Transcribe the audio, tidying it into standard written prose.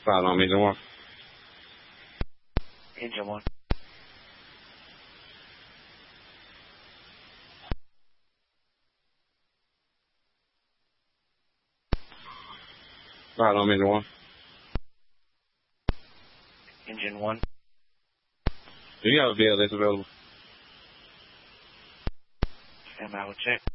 File on Engine 1. Engine 1. File on Engine 1. Engine 1. Do you have a BLS available? Stand by, we'll check.